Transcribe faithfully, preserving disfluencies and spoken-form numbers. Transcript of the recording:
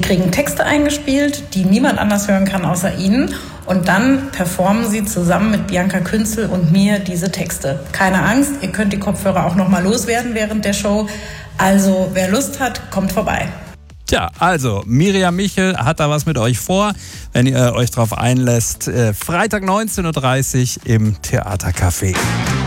kriegen Texte eingespielt, die niemand anders hören kann außer ihnen. Und dann performen sie zusammen mit Bianca Künzel und mir diese Texte. Keine Angst, ihr könnt die Kopfhörer auch noch mal loswerden während der Show. Also wer Lust hat, kommt vorbei. Tja, also Miriam Michel hat da was mit euch vor, wenn ihr euch drauf einlässt. Freitag neunzehn Uhr dreißig im Theatercafé.